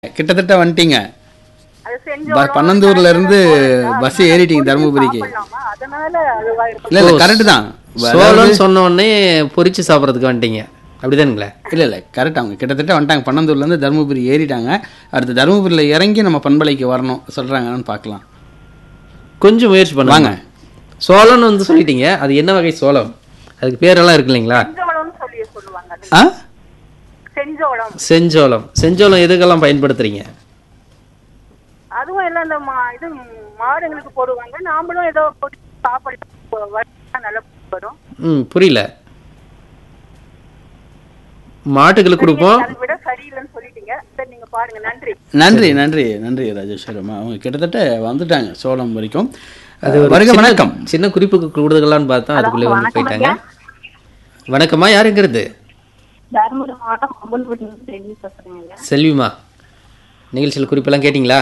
கிட்டத்தட்ட வந்துட்டீங்க. அது செஞ்சோம். பன்னந்தூர்ல இருந்து பஸ் ஏறிட்டீங்க தருமபுரிக்கு. அதனால அதுவா இருக்கும். இல்ல கரெக்ட் தான். சோளம் சொன்ன உடனே பொரிச்சு சாப்பிட்றதுக்கு வந்துட்டீங்க அப்படிதானுங்களே? இல்ல கரெக்ட். அவங்க கிட்டத்தட்ட வந்துட்டாங்க. பன்னந்தூர்ல இருந்து தருமபுரி ஏறிட்டாங்க. அடுத்து தருமபுரியில இறங்கி நம்ம பண்பலைக்கு வரணும் சொல்றாங்கன்னு பார்க்கலாம். கொஞ்சம் முயற்சி பண்ணுவாங்க. சோளம்னு வந்து சொல்லிட்டீங்க, அது என்ன வகை சோளம்? அதுக்கு பேரெல்லாம் இருக்கு இல்லைங்களா? செஞ்சோளம்னு சொல்லி சொல்லுவாங்க. ஆ, செஞ்சோளம். செஞ்சோளம். செஞ்சோளம் எதுக்கெல்லாம் பயன்படுத்துறீங்க? அதுவும் எல்லாம் இந்த இது மாடுங்களுக்கு போடுவாங்க. நாமளும் ஏதோ போட்டு சாப்பாடு நல்லா வரும். புரியல. மாட்டுகளுக்கு கொடுப்போம். அதை விட சரியில்லைன்னு சொல்லிட்டீங்க. சரி, நீங்க பாருங்க. நன்றி நன்றி நன்றி நன்றி ராஜேஸ்வரம்மா. அவங்க கிட்டத்தட்ட வந்துட்டாங்க சோளம் வரைக்கும். அது வருக வணக்கம். சின்ன குறிப்புக்கு கூடுதலான்னு பார்த்தா அதுக்குள்ளே வந்து போயிட்டாங்க. வணக்கம்மா, யாருங்கிறது? தருமபுரி மாவட்டம் அம்பல்பட்டியிலிருந்து செல்வி பேசுறேங்க. செல்விமா, நிகழ்ச்சியில் குறிப்பெல்லாம் கேட்டிங்களா?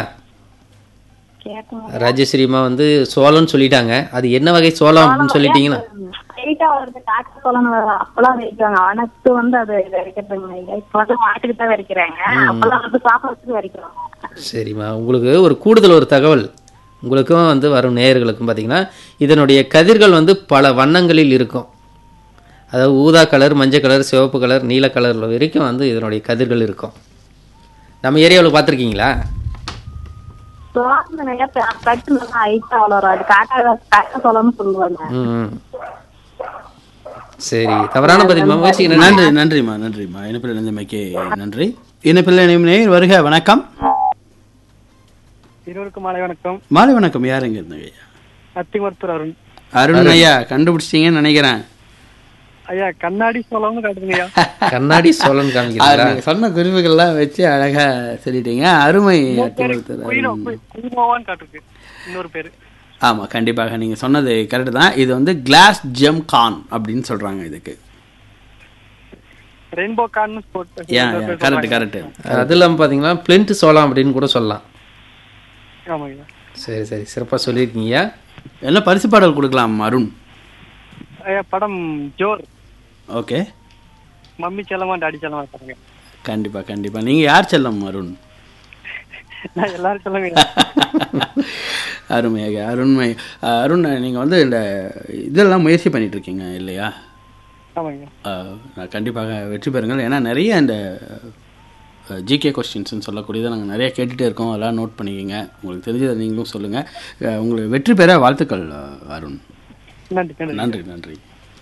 ராஜேஸ்வரிமா வந்து சோளம்னு சொல்லிட்டாங்க. அது என்ன வகை சோளம் அப்படின்னு சொல்லிட்டீங்கன்னா அப்பெல்லாம் வைக்கிறாங்க. வனத்து வந்து அது வரைக்கிறதுங்க. இப்ப வந்து மாட்டுக்கு தான் வரைக்கிறாங்க. அப்பெல்லாம் வந்து சாப்பாட்டுக்கு வரைக்கிறோம். சரிம்மா, உங்களுக்கு ஒரு கூடுதல் ஒரு தகவல் உங்களுக்கும் வந்து வரும் நேயர்களுக்கும் பார்த்தீங்கன்னா, இதனுடைய கதிர்கள் வந்து பல வண்ணங்களில் இருக்கும். அதாவது ஊதா கலர், மஞ்சள் கலர், சிவப்பு கலர், நீல கலர் வரைக்கும் வந்து இதனுடைய கதிர்கள் இருக்கும். நம்ம ஏரியாவில் பார்த்துருக்கீங்களா? சரி, தவறான பதில் முயற்சி. நன்றி நன்றிம்மா நன்றிம்மா. இணைப்பில் இணைந்தமைக்கு நன்றி. இணைப்பில் இணைந்த வருக வணக்கம். இருவருக்கும் மாலை வணக்கம். மாலை வணக்கம். யாருங்க இருந்தீங்க? அத்திமருத்தூர் அருண். அருண் ஐயா, கண்டுபிடிச்சிட்டீங்கன்னு நினைக்கிறேன். ஐயா, கண்ணாடி சோளம்னு காட்டுதுங்கய்யா. கண்ணாடி சோளம் காமிக்கிறீங்களா? சொன்ன குறிப்புகள்லாம் வச்சு அழகா சொல்லிட்டீங்க. அருமை. குயினோவான்னு காட்டுருக்கு இன்னொரு பேரு. ஆமா, கண்டிப்பாக நீங்க சொன்னது கரெக்ட் தான். இது வந்து கிளாஸ் ஜெம் கான் அப்படின்னு சொல்றாங்க இதுக்கு. Rainbow corn correct correct. அது இல்லாமல் பார்த்தீங்கன்னா பிளெண்ட் சோளம் அப்படின்னு கூட சொல்லலாம். ஆமாங்க. சரி சரி, சிறப்பாக சொல்லியிருக்கீங்க. என்ன பரிசு பாடல் கொடுக்கலாம் அருண்? ஐயா, படம் ஜோர். ஓகே. மம்மி செல்லமா டாடி செல்லமா பாருங்க. கண்டிப்பா கண்டிப்பா. நீங்க யார் செல்லம் அருண்? நான் எல்லாரும் சொல்லுங்க. அருமையாக. அருண், நீங்க வந்து இந்த இதெல்லாம் முயற்சி பண்ணிட்டு இருக்கீங்க இல்லையா? ஆமாங்க. கண்டிப்பாக வெற்றி பெறுங்கள். ஏன்னா நிறைய இந்த ஜிகே கொஸ்டின்ஸ்ன்னு சொல்லக்கூடியதை நாங்கள் நிறைய கேட்டுகிட்டே இருக்கோம். அதெல்லாம் நோட் பண்ணிக்கிங்க. உங்களுக்கு தெரிஞ்சதை நீங்களும் சொல்லுங்கள். உங்களுக்கு வெற்றி பெற வாழ்த்துக்கள் அருண். நன்றி நன்றி நன்றி.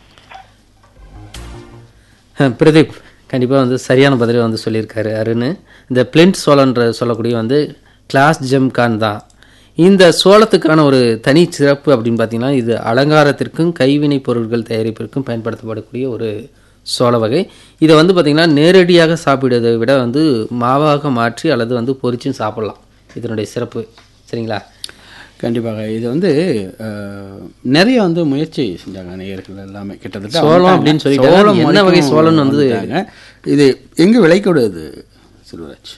பிரதீப் கண்டிப்பாக வந்து சரியான பதிலை வந்து சொல்லியிருக்காரு அருண். இந்த பிளெண்ட் சோளன்ற சொல்லக்கூடிய வந்து கிளாஸ் ஜெம் கான் தான். இந்த சோளத்துக்கான ஒரு தனி சிறப்பு அப்படின்னு பார்த்தீங்கன்னா, இது அலங்காரத்திற்கும் கைவினை பொருட்கள் தயாரிப்பிற்கும் பயன்படுத்தப்படக்கூடிய ஒரு சோள வகை. இதை வந்து பார்த்திங்கன்னா நேரடியாக சாப்பிடுவதை விட வந்து மாவாக மாற்றி அல்லது வந்து பொரிச்சும் சாப்பிட்லாம். இதனுடைய சிறப்பு. சரிங்களா? கண்டிப்பாக. இது வந்து நிறைய வந்து முயற்சி செஞ்சாங்க நேயர்கள் எல்லாமே. கிட்டத்தட்ட சோளம் அப்படின்னு சொல்லிட்டு என்ன வகை சோளம் வந்து இது எங்கே விளையக்கூடாது செல்வராஜ்?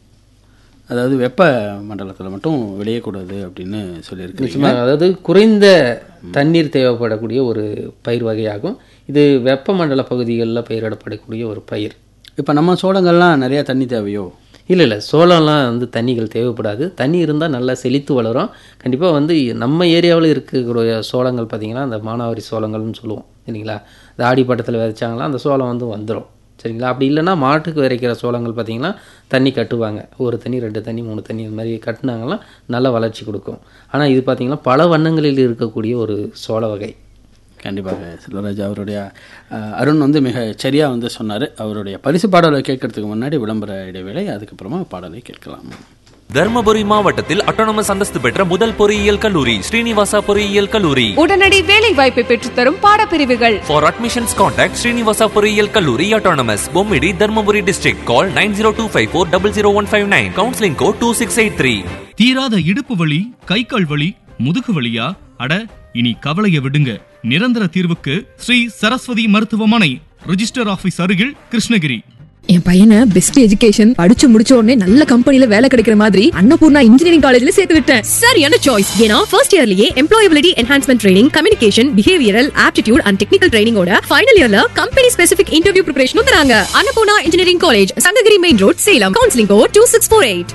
அதாவது வெப்ப மண்டலத்தில் மட்டும் விளையக்கூடாது அப்படின்னு சொல்லியிருக்கு. அதாவது குறைந்த தண்ணீர் தேவைப்படக்கூடிய ஒரு பயிர் வகையாகும். இது வெப்பமண்டல பகுதிகளில் பயிரிடப்படக்கூடிய ஒரு பயிர். இப்போ நம்ம சோளங்கள்லாம் நிறையா தண்ணி தேவையோ? இல்லை, சோளம்லாம் வந்து தண்ணிகள் தேவைப்படாது. தண்ணி இருந்தால் நல்லா செழித்து வளரும். கண்டிப்பாக வந்து நம்ம ஏரியாவில் இருக்கக்கூடிய சோளங்கள் பார்த்திங்கன்னா அந்த மானாவாரி சோளங்கள்னு சொல்லுவோம். சரிங்களா? இந்த ஆடிப்பட்டத்தில் விதைச்சாங்களா அந்த சோளம் வந்து வந்துடும். சரிங்களா? அப்படி இல்லைன்னா மாட்டுக்கு விதைக்கிற சோளங்கள் பார்த்திங்கன்னா தண்ணி கட்டுவாங்க. ஒரு தண்ணி, 2 தண்ணி, 3 தண்ணி இந்த மாதிரி கட்டினாங்கன்னா நல்ல வளர்ச்சி கொடுக்கும். ஆனால் இது பார்த்திங்கன்னா பல வண்ணங்களில் இருக்கக்கூடிய ஒரு சோள வகை. கண்டிப்பாக செல்வராஜ் அவருடைய அருண் வந்து மிக சரியாக வந்து சொன்னார். அவருடைய பரிசு பாடலை கேட்கறதுக்கு முன்னாடி விளம்பர இடைவேளை, அதுக்கப்புறமா பாடலை கேட்கலாம். தர்மபுரி மாவட்டத்தில் அட்டானமஸ் அந்தஸ்து பெற்ற முதல் பொறியியல் கல்லூரி ஸ்ரீனிவாசா பொறியியல் கல்லூரி. உடனடி வேலை வாய்ப்பை பெற்றுத்தரும் பாடப்பிரிவுகள். For admissions contact ஸ்ரீனிவாசா பொறியியல் கல்லூரி autonomous, Bommidi, Dharmapuri district. Call 9025400159. Counseling code 2683. தீராத இடுப்பு வலி, கை கால் வலி, முதுகு வலியா? அட, இனி கவலைய விடுங்க. நிரந்தர தீர்வுக்கு ஸ்ரீ சரஸ்வதி மருத்துவமனை, ரிஜிஸ்டர் ஆபீஸ் அருகில், கிருஷ்ணகிரி. என் பையனை பெஸ்ட் எஜுகேஷன் படிச்சு முடிச்ச உடனே நல்ல கம்பெனில வேலை கிடைக்கிற மாதிரி அன்னபூர்ணா இன்ஜினியரிங் காலேஜ்ல சேர்த்து விட்டேன். சரியான சாய்ஸ். ஏன்னா first இயர்லயே employability enhancement training, communication, behavioural, aptitude and technical ட்ரைனிங்கோட final இயர்ல கம்பெனி ஸ்பெசிபிக் இன்டர்வியூ ப்ரிப்பரேஷனும் தராங்க. Annapurna engineering college, Sankagiri main road, Salem. Counselling code 2648.